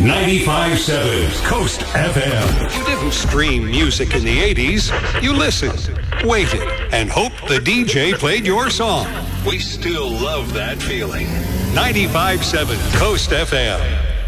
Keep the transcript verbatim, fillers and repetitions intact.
ninety-five point seven Coast F M. You didn't stream music in the eighties. You listened, waited, and hoped the D J played your song. We still love that feeling. ninety-five point seven Coast F M.